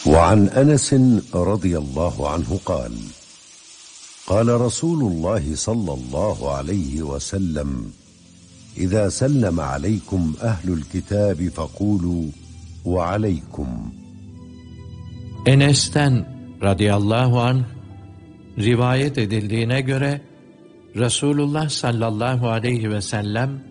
وعن أنس رضي الله عنه قال: قال رسول الله صلى الله عليه وسلم: إذا سلم عليكم أهل الكتاب فقولوا وعليكم. Enes'ten radıyallahu anh rivayet edildiğine göre Resulullah sallallahu aleyhi ve sellem